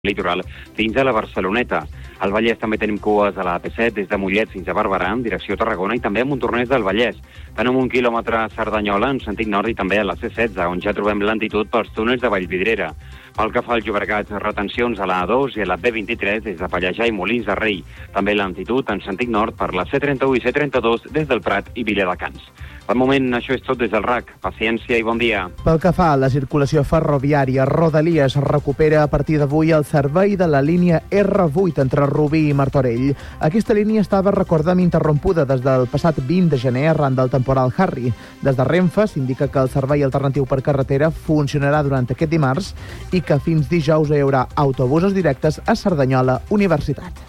litoral fins a la Barceloneta. Al Vallès també tenim cues a la AP7 des de Mollet fins a Barberà en direcció Tarragona i també a Montornès del Vallès. Tenim 1 quilòmetre a Cerdanyola en sentit nord i també a la C16 on ja trobem lentitud pels túnels de Vallvidrera. Pel que fa al Llobregat, retencions a la A2 i a la B23 des de Pallejà i Molins de Rei. També lentitud en sentit nord per la C31 i C32 des del Prat i Viladecans. Per moment, això és tot des del RAC. Paciència i bon dia. Pel que fa a la circulació ferroviària, Rodalies recupera a partir d'avui el servei de la línia R8 entre Rubí i Martorell. Aquesta línia estava, recordem, interrompuda des del passat 20 de gener arran del temporal Harry. Des de Renfe s'indica que el servei alternatiu per carretera funcionarà durant aquest dimarts i que fins dijous hi haurà autobusos directes a Cerdanyola Universitat.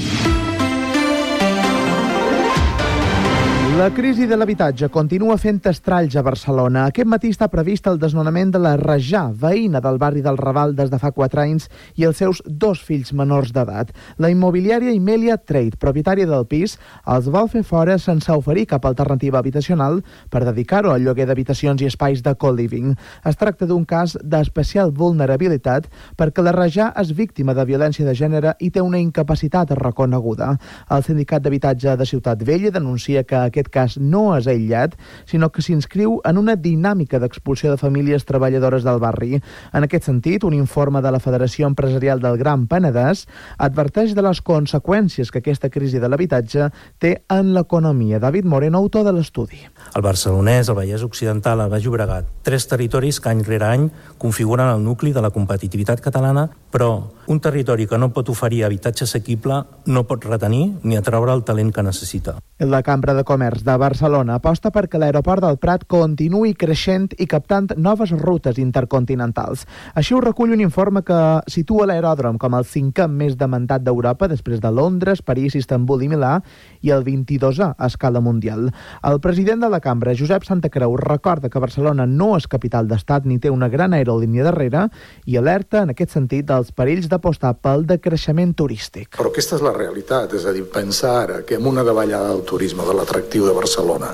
La crisi de l'habitatge continua fent estralls a Barcelona. Aquest matí està previst el desnonament de la Rajà, veïna del barri del Raval des de fa 4 anys, i els seus 2 fills menors d'edat. La immobiliària Imelia Trade, propietària del pis, els vol fer fora sense oferir cap alternativa habitacional per dedicar-ho al lloguer d'habitacions i espais de co-living. Es tracta d'un cas d'especial vulnerabilitat perquè la Rajà és víctima de violència de gènere i té una incapacitat reconeguda. El sindicat d'habitatge de Ciutat Vella denuncia que aquest cas no és aïllat, sinó que s'inscriu en una dinàmica d'expulsió de famílies treballadores del barri. En aquest sentit, un informe de la Federació Empresarial del Gran Penedès adverteix de les conseqüències que aquesta crisi de l'habitatge té en l'economia. David Moreno, autor de l'estudi. El Barcelonès, el Vallès Occidental, el Baix Llobregat, 3 territoris que any rere any configuren el nucli de la competitivitat catalana, però un territori que no pot oferir habitatge assequible no pot retenir ni atraure el talent que necessita. La Cambra de Comerç de Barcelona aposta perquè l'aeroport del Prat continuï creixent i captant noves rutes intercontinentals. Així ho recull un informe que situa l'aeròdrom com el 5è més demandat d'Europa després de Londres, París, Istanbul i Milà i el 22è a escala mundial. El president de la Cambra, Josep Santacreu, recorda que Barcelona no és capital d'estat ni té una gran aerolínia darrere i alerta en aquest sentit dels perills d'apostar pel decreixement turístic. Però aquesta és la realitat, és a dir, pensar que amb una davallada del turisme, de l'atractiu de Barcelona,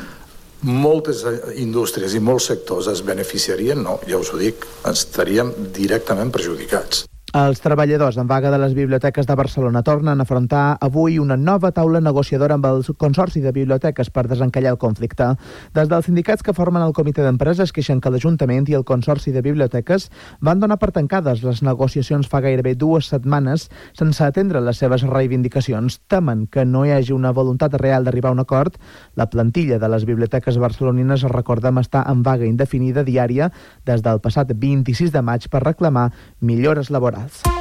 moltes indústries i molts sectors es beneficiarien, no, ja us ho dic, estaríem directament perjudicats. Els treballadors en vaga de les biblioteques de Barcelona tornen a afrontar avui una nova taula negociadora amb el Consorci de Biblioteques per desencallar el conflicte. Des dels sindicats que formen el comitè d'empresa es queixen que l'Ajuntament i el Consorci de Biblioteques van donar per tancades les negociacions fa gairebé 2 setmanes sense atendre les seves reivindicacions. Temen que no hi hagi una voluntat real d'arribar a un acord. La plantilla de les biblioteques barcelonines, recordem, està en vaga indefinida diària des del passat 26 de maig per reclamar millores laborals.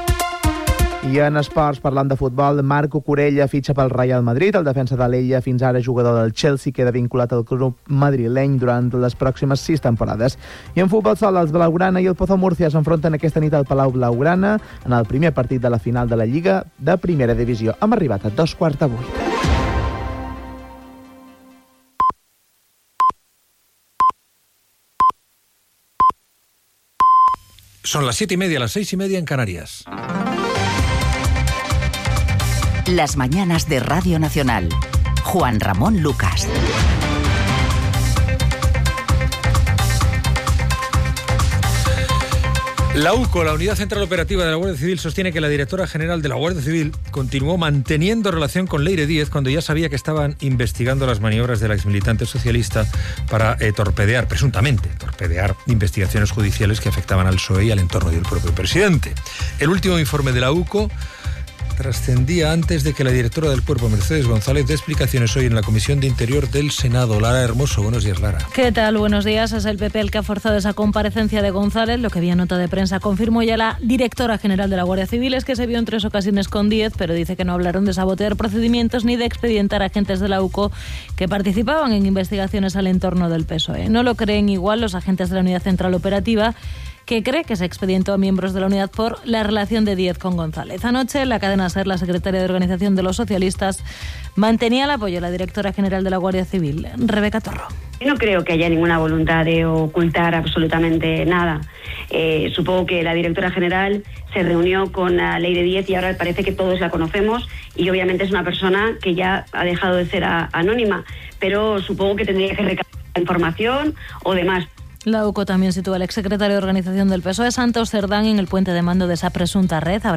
I en esports, parlant de futbol, Marco Curella fitxa pel Real Madrid. El defensa de l'Ella, fins ara jugador del Chelsea, queda vinculat al club madrileny durant les pròximes 6 temporades. I en futbol sala, els Blaugrana i el Pozo Múrcia s'enfronten aquesta nit al Palau Blaugrana en el primer partit de la final de la Lliga de Primera Divisió. Hem arribat a 7:45. Son las 7:30, las 6:30 en Canarias. Las mañanas de Radio Nacional. Juan Ramón Lucas. La UCO, la Unidad Central Operativa de la Guardia Civil, sostiene que la directora general de la Guardia Civil continuó manteniendo relación con Leire Díez cuando ya sabía que estaban investigando las maniobras de la exmilitante socialista para presuntamente torpedear investigaciones judiciales que afectaban al PSOE y al entorno del propio presidente. El último informe de la UCO trascendía antes de que la directora del Cuerpo, Mercedes González, dé explicaciones hoy en la Comisión de Interior del Senado. Lara Hermoso, buenos días, Lara. ¿Qué tal? Buenos días. Es el PP el que ha forzado esa comparecencia de González. Lo que vía nota de prensa confirmó ya la directora general de la Guardia Civil es que se vio en 3 ocasiones con Díez, pero dice que no hablaron de sabotear procedimientos ni de expedientar a agentes de la UCO que participaban en investigaciones al entorno del PSOE. No lo creen igual los agentes de la Unidad Central Operativa, que cree que se expedientó a miembros de la unidad por la relación de Díez con González. Anoche, en la cadena SER, la secretaria de Organización de los Socialistas mantenía el apoyo a la directora general de la Guardia Civil, Rebeca Torró. No creo que haya ninguna voluntad de ocultar absolutamente nada. Supongo que la directora general se reunió con Leire Díez y ahora parece que todos la conocemos y obviamente es una persona que ya ha dejado de ser anónima, pero supongo que tendría que recabar información o demás. La UCO también sitúa al exsecretario de Organización del PSOE, Santos Cerdán, en el puente de mando de esa presunta red. Habrá